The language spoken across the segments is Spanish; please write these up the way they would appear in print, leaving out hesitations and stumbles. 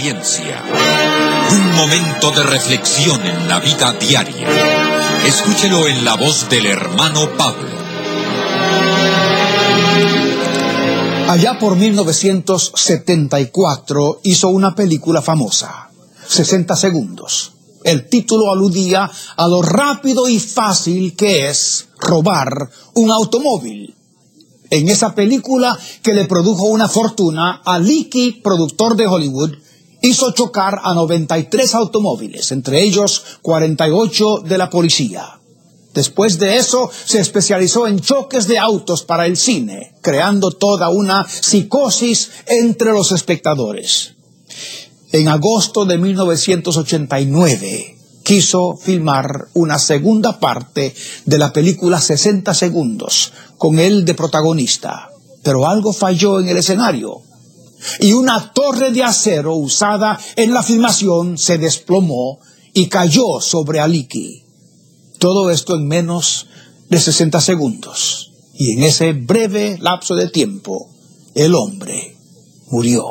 conciencia. Un momento de reflexión en la vida diaria. Escúchelo en la voz del hermano Pablo. Allá por 1974 hizo una película famosa, 60 segundos. El título aludía a lo rápido y fácil que es robar un automóvil. En esa película, que le produjo una fortuna, Al-Leakey, productor de Hollywood, hizo chocar a 93 automóviles, entre ellos 48 de la policía. Después de eso, se especializó en choques de autos para el cine, creando toda una psicosis entre los espectadores. En agosto de 1989, quiso filmar una segunda parte de la película 60 segundos, con él de protagonista, pero algo falló en el escenario, y una torre de acero usada en la filmación se desplomó y cayó sobre Al-Leakey. Todo esto en menos de 60 segundos, y en ese breve lapso de tiempo, el hombre murió.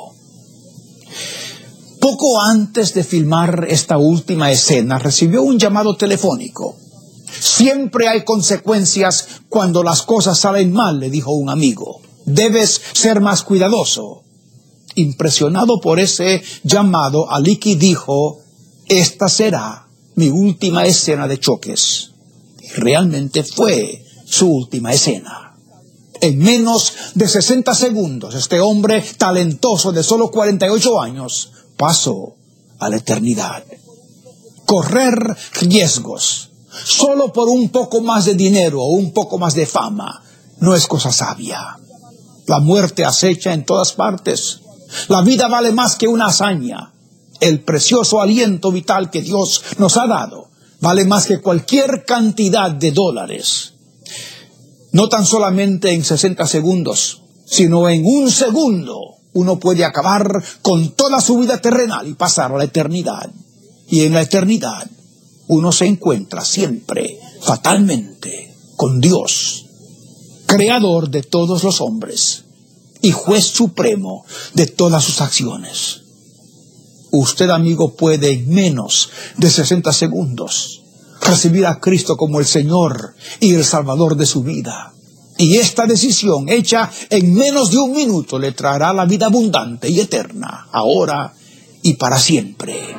Poco antes de filmar esta última escena, recibió un llamado telefónico. Siempre hay consecuencias cuando las cosas salen mal, le dijo un amigo. Debes ser más cuidadoso. Impresionado por ese llamado, Al-Leakey dijo, esta será mi última escena de choques. Y realmente fue su última escena. En menos de 60 segundos, este hombre talentoso de solo 48 años pasó a la eternidad. Correr riesgos solo por un poco más de dinero o un poco más de fama no es cosa sabia. La muerte acecha en todas partes. La vida vale más que una hazaña. El precioso aliento vital que Dios nos ha dado vale más que cualquier cantidad de dólares. No tan solamente en 60 segundos, sino en un segundo, uno puede acabar con toda su vida terrenal y pasar a la eternidad. Y en la eternidad, uno se encuentra siempre, fatalmente, con Dios, creador de todos los hombres y juez supremo de todas sus acciones. Usted, amigo, puede en menos de 60 segundos recibir a Cristo como el Señor y el Salvador de su vida. Y esta decisión, hecha en menos de un minuto, le traerá la vida abundante y eterna, ahora y para siempre.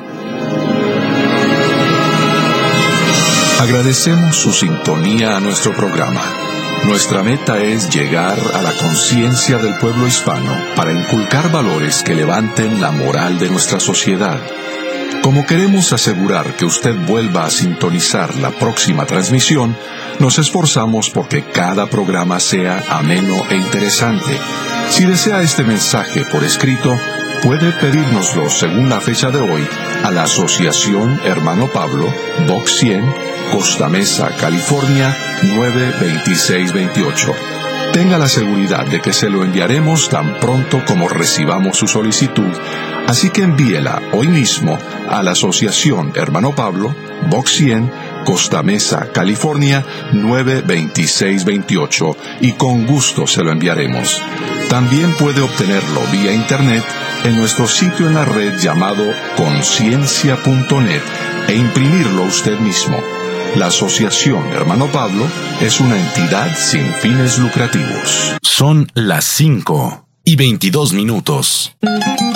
Agradecemos su sintonía a nuestro programa. Nuestra meta es llegar a la conciencia del pueblo hispano para inculcar valores que levanten la moral de nuestra sociedad. Como queremos asegurar que usted vuelva a sintonizar la próxima transmisión, nos esforzamos porque cada programa sea ameno e interesante. Si desea este mensaje por escrito, puede pedírnoslo según la fecha de hoy a la Asociación Hermano Pablo, Box 100, Costa Mesa, California, 92628. Tenga la seguridad de que se lo enviaremos tan pronto como recibamos su solicitud, así que envíela hoy mismo a la Asociación Hermano Pablo, Box 100, Costa Mesa, California, 92628, y con gusto se lo enviaremos. También puede obtenerlo vía internet en nuestro sitio en la red llamado conciencia.net e imprimirlo usted mismo. La Asociación Hermano Pablo es una entidad sin fines lucrativos. Son las 5:22.